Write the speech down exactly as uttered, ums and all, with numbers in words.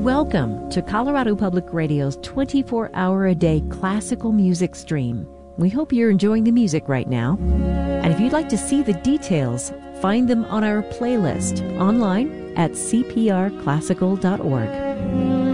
Welcome to Colorado Public Radio's twenty-four hour a day classical music stream. We hope you're enjoying the music right now. And if you'd like to see the details, find them on our playlist online at c p r classical dot org.